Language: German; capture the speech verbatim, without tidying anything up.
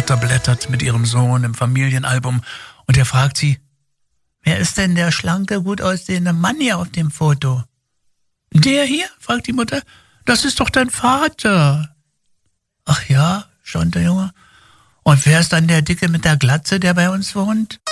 Mutter blättert mit ihrem Sohn im Familienalbum und er fragt sie, wer ist denn der schlanke, gut aussehende Mann hier auf dem Foto? Der hier? Fragt die Mutter. Das ist doch dein Vater. Ach ja, staunt der Junge. Und wer ist dann der Dicke mit der Glatze, der bei uns wohnt?